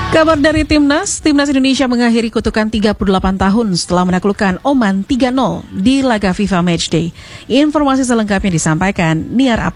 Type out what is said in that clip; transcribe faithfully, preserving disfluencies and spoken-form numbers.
Kabar dari Timnas, Timnas Indonesia mengakhiri kutukan tiga puluh delapan tahun setelah menaklukkan Oman tiga nol di laga FIFA Matchday. Informasi selengkapnya disampaikan Niar Ab